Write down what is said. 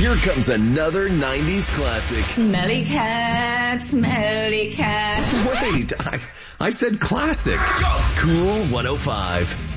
Here comes another 90s classic. Smelly cat, smelly cat. Wait, I said classic. Cool 105.